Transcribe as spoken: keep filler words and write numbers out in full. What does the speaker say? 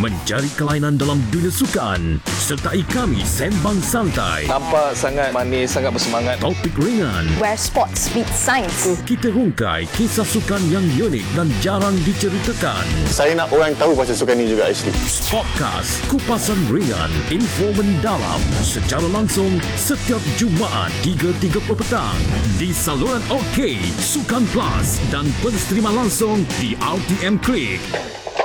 mencari kelainan dalam dunia sukan. Sertai kami sembang santai. Nampak sangat manis, sangat bersemangat. Topik ringan. Where sports meet science. Kita hungkai kisah sukan yang unik dan jarang diceritakan. Saya nak orang tahu pasal sukan ni juga actually. Podcast Kupasan Ringan, info mendalam secara langsung setiap Jumaat tiga tiga puluh petang di saluran OK, Sukan Plus dan penstreaman langsung di R T M Klik.